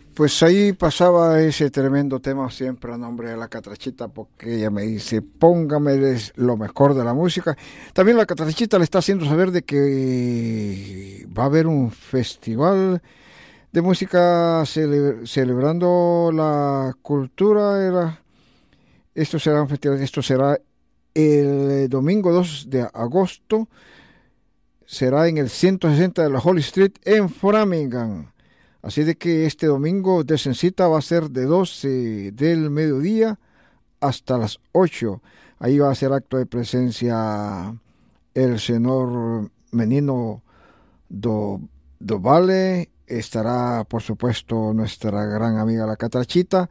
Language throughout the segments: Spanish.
Pues ahí pasaba ese tremendo tema siempre a nombre de la Catrachita, porque ella me dice, póngame lo mejor de la música. También la Catrachita le está haciendo saber de que va a haber un festival de música celebrando la cultura. Esto será un festival, esto será el domingo 2 de agosto, será en el 160 de la Holly Street en Framingham. Así de que este domingo de Censita va a ser de 12 del mediodía hasta las 8. Ahí va a ser acto de presencia el señor Menino do Vale. Estará, por supuesto, nuestra gran amiga la Catrachita.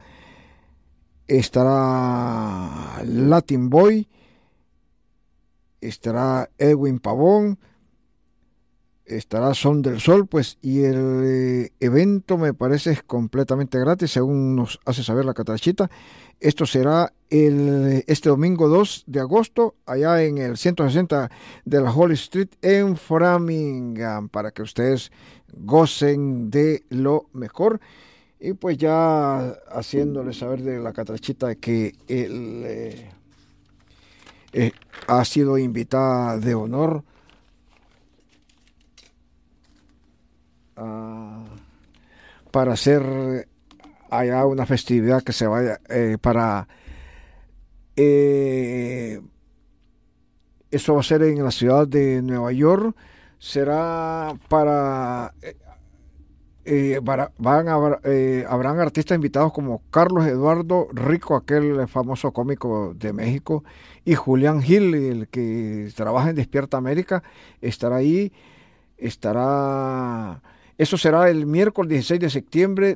Estará Latin Boy. Estará Edwin Pavón. Estará Son del Sol, pues, y el evento me parece es completamente gratis, según nos hace saber la Catrachita. Esto será este domingo 2 de agosto, allá en el 160 de la Holly Street en Framingham, para que ustedes gocen de lo mejor. Y pues ya haciéndole saber de la Catrachita que él ha sido invitada de honor para hacer allá una festividad que se vaya eh, eso va a ser en la ciudad de Nueva York. Será habrán artistas invitados como Carlos Eduardo Rico, aquel famoso cómico de México, y Julián Gil, el que trabaja en Despierta América, estará ahí. Eso será el miércoles 16 de septiembre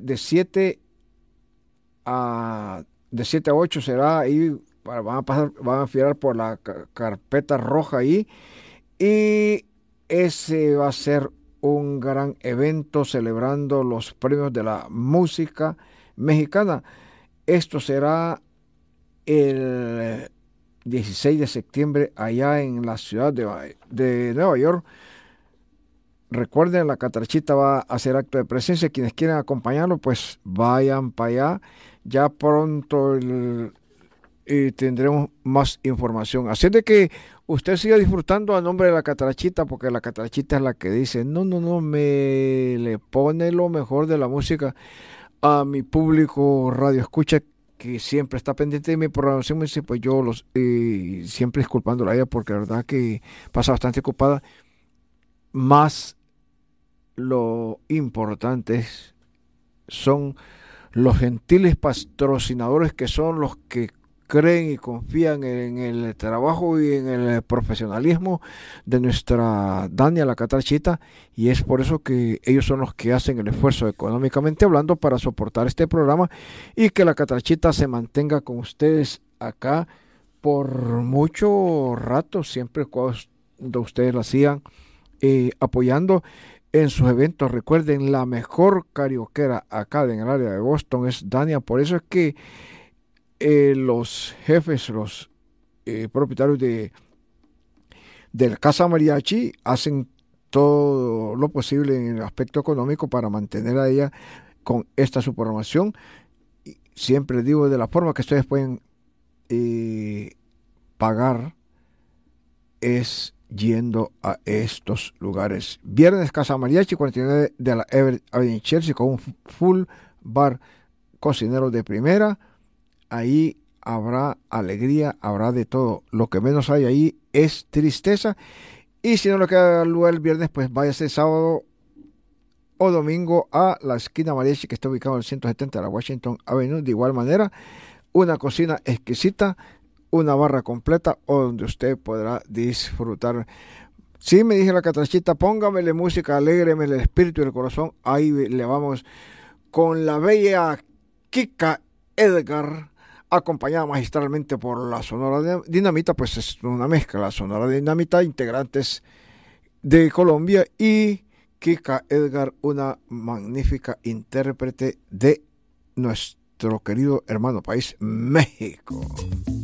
de 7 a 8 será ahí. Van a fijar por la carpeta roja ahí. Y ese va a ser un gran evento celebrando los premios de la música mexicana. Esto será el 16 de septiembre allá en la ciudad de Nueva York. Recuerden, la Catrachita va a hacer acto de presencia. Quienes quieran acompañarlo, pues vayan para allá. Ya pronto tendremos más información. Así de que usted siga disfrutando a nombre de la Catrachita, porque la Catrachita es la que dice, no, no, no, me le pone lo mejor de la música a mi público radio escucha, que siempre está pendiente de mi programación. Me dice, pues yo siempre disculpándola a ella, porque la verdad que pasa bastante ocupada. Más lo importante son los gentiles patrocinadores, que son los que creen y confían en el trabajo y en el profesionalismo de nuestra Dania la Catrachita, y es por eso que ellos son los que hacen el esfuerzo económicamente hablando para soportar este programa y que la Catrachita se mantenga con ustedes acá por mucho rato, siempre cuando ustedes la sigan apoyando en sus eventos. Recuerden, la mejor carioquera acá en el área de Boston es Dania. Por eso es que los jefes, los propietarios de la Casa Mariachi hacen todo lo posible en el aspecto económico para mantener a ella con esta su programación. Y siempre digo, de la forma que ustedes pueden pagar es yendo a estos lugares. Viernes Casa Mariachi, 49 de la Everett Avenue, Chelsea, con un full bar, cocinero de primera. Ahí habrá alegría, habrá de todo. Lo que menos hay ahí es tristeza. Y si no le queda lugar el viernes, pues váyase sábado o domingo a la esquina Mariachi, que está ubicado en el 170 de la Washington Avenue. De igual manera, una cocina exquisita, una barra completa, o donde usted podrá disfrutar. Sí, me dije la Catrachita, póngamele música, alégreme el espíritu y el corazón. Ahí le vamos con la bella Kika Edgar, acompañada magistralmente por la Sonora Dinamita. Pues es una mezcla, la Sonora Dinamita, integrantes de Colombia, y Kika Edgar, una magnífica intérprete de nuestro querido hermano país, México.